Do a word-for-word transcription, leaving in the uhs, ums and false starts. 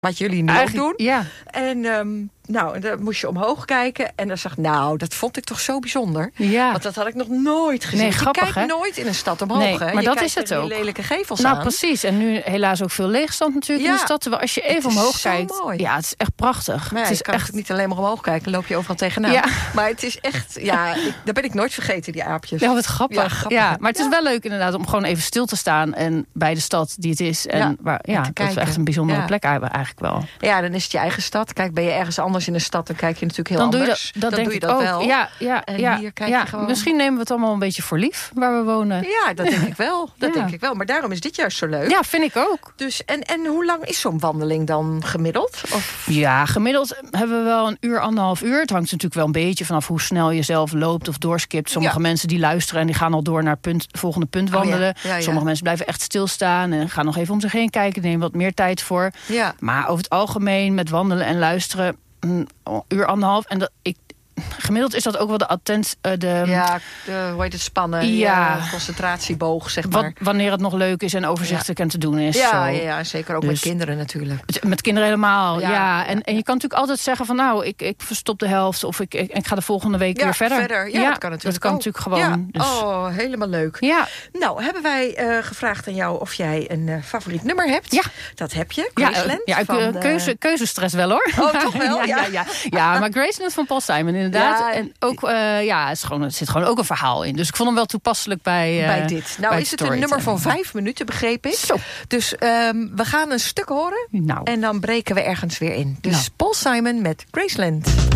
wat jullie nu ook doen. Ja. En um, nou, dan moest je omhoog kijken. En dan zag ik, nou, dat vond ik toch zo bijzonder. Ja. Want dat had ik nog nooit gezien. Nee, grappig, je kijkt hè? nooit in een stad omhoog, nee, hè? Maar je dat is het tegen ook. die lelijke gevels nou, aan. precies. En nu helaas ook veel leegstand natuurlijk ja. in de stad. Terwijl als je even omhoog kijkt... Mooi. Ja, het is echt prachtig. Maar ja, het is je kan echt niet alleen maar omhoog kijken. loop je overal tegenaan. Ja. Maar het is echt... Ja, ik, daar ben ik nooit vergeten, die aapjes. Ja, wat grappig. Ja, grappig. Ja, maar het is ja. wel leuk inderdaad om gewoon even stil te staan. En bij de stad die het is. En ja, waar, ja, dat kijken. we echt een bijzondere ja. plek hebben eigenlijk wel. Ja, dan is het je eigen stad. Kijk, ben je ergens anders in een stad, dan kijk je natuurlijk heel dan anders. Doe je dat, dat dan denk doe je ik dat ook. wel. Ja, ja, en ja, hier kijk ja. je gewoon... Misschien nemen we het allemaal een beetje voor lief, waar we wonen. Ja, dat denk ik wel. Dat ja. denk ik wel. Maar daarom is dit juist zo leuk. Ja, vind ik ook. Dus, en, en hoe lang is zo'n wandeling dan gemiddeld? Of... Ja, gemiddeld hebben we wel een uur, anderhalf uur. Het hangt natuurlijk wel een beetje vanaf hoe snel je zelf loopt of doorskipt. Sommige ja. mensen die luisteren en die gaan al door naar het punt, volgende punt wandelen. Oh, ja. Ja, ja. Sommige mensen blijven echt stilstaan en gaan nog even om zich heen kijken. Nemen wat meer tijd voor. Ja. Maar over het algemeen met wandelen en luisteren, een uur, anderhalf. En dat, ik, gemiddeld is dat ook wel de attent... Uh, de, ja, de, hoe heet het, spannen. Ja. Je concentratieboog, zeg maar. Wat, wanneer het nog leuk is en overzichtelijk ja. en te doen is. Ja, zo. ja, ja, zeker ook dus, met kinderen natuurlijk. Met, met kinderen helemaal, ja. ja. En, ja. en je kan natuurlijk altijd zeggen van nou, ik, ik verstop de helft... of ik, ik, ik ga de volgende week ja, weer verder. verder. Ja, ja, dat kan natuurlijk dat kan ook. natuurlijk gewoon. Ja. Dus. Oh, helemaal leuk. Ja. Nou, hebben wij uh, gevraagd aan jou of jij een uh, favoriet nummer hebt? Ja. Dat heb je, ja, Graceland. Ja, van, uh, keuze, keuzestress wel hoor. Oh, toch wel? ja, ja, ja. ja, maar Graceland van Paul Simon inderdaad. Ja. En ook, uh, ja, het, is gewoon, het zit gewoon ook een verhaal in. Dus ik vond hem wel toepasselijk bij uh, bij dit. Nou bij is het een nummer van vijf minuten, begreep ik. Zo. Dus um, we gaan een stuk horen. Nou. En dan breken we ergens weer in. Dus nou. Paul Simon met Graceland.